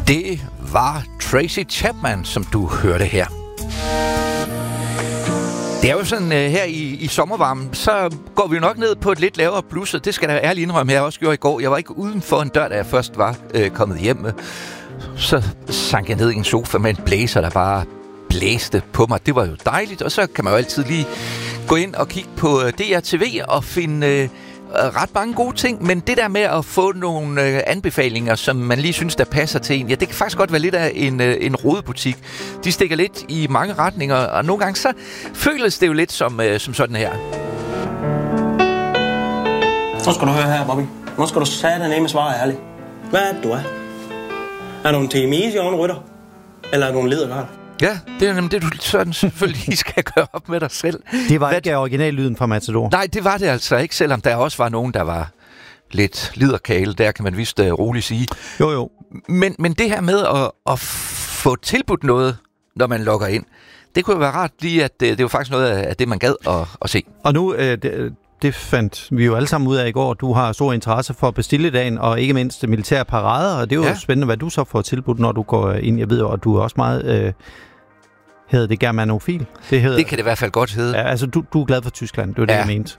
Det var Tracy Chapman, som du hørte her. Det er jo sådan, her i sommervarmen, så går vi jo nok ned på et lidt lavere blus, og det skal jeg ærligt indrømme, jeg også gjorde i går. Jeg var ikke uden for en dør, da jeg først var kommet hjem. Så sank jeg ned i en sofa med en blæser, der bare blæste på mig. Det var jo dejligt, og så kan man jo altid lige gå ind og kigge på DRTV og finde ret mange gode ting, men det der med at få nogle anbefalinger, som man lige synes, der passer til en, ja, det kan faktisk godt være lidt af en rodebutik. De stikker lidt i mange retninger, og nogle gange så føles det jo lidt som sådan her. Nu skal du høre her, Bobby. Nu skal du sataneme svare ærligt. Hvad er det, du er? Er du en TMI-rytter? Eller er du en ledergarn? Ja, det er nemlig det, du sådan selvfølgelig skal gøre op med dig selv. Det var ikke originallyden fra Matador. Nej, det var det altså ikke, selvom der også var nogen, der var lidt liderkale. Der kan man vist roligt sige. Jo. Men det her med at få tilbudt noget, når man logger ind, det kunne jo være rart lige, at det var faktisk noget af det, man gad at se. Og nu, det fandt vi jo alle sammen ud af i går. Du har stor interesse for bestilledagen, og ikke mindst militære parader, og det er jo spændende, hvad du så får tilbudt, når du går ind. Jeg ved jo, at du er også meget... hedder det germanofil? Det kan det i hvert fald godt hedde. Ja, altså, du er glad for Tyskland, det var det, jeg mente.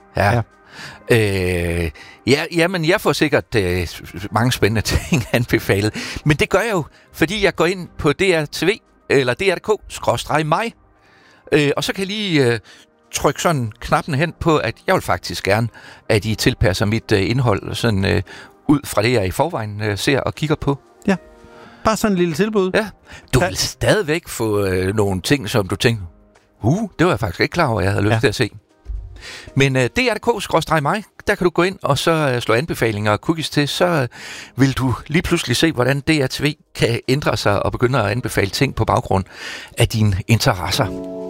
Ja. Men jeg får sikkert mange spændende ting anbefalet. Men det gør jeg jo, fordi jeg går ind på DRTV, eller DRDK/mig, og så kan jeg lige trykke sådan knappen hen på, at jeg vil faktisk gerne, at I tilpasser mit indhold sådan ud fra det, jeg i forvejen ser og kigger på. Ja. Bare sådan en lille tilbud. Ja. Du vil stadigvæk få nogle ting, som du tænker, det var jeg faktisk ikke klar over, jeg havde lyst til at se. Men DRDK/mig, der kan du gå ind og så slå anbefalinger og cookies til, så vil du lige pludselig se, hvordan DRTV kan ændre sig og begynde at anbefale ting på baggrund af dine interesser.